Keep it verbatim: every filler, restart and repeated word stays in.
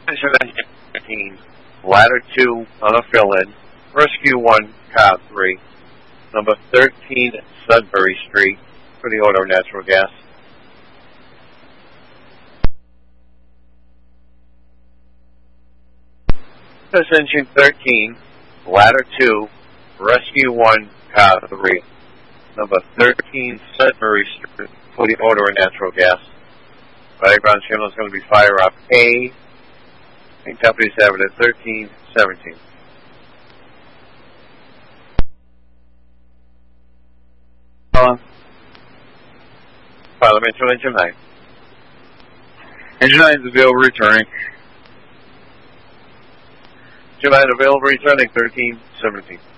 thirteen, ladder two on a fill-in, rescue one, car three, number thirteen Sudbury Street for the order of natural gas. This engine thirteen, ladder two, rescue one, car three, number thirteen Sudbury Street for the order of natural gas. Background channel is going to be fire up A, and companies have it at thirteen seventeen. Hello. Parliamentary engine nine. Engine nine is available returning. Engine nine available returning thirteen seventeen.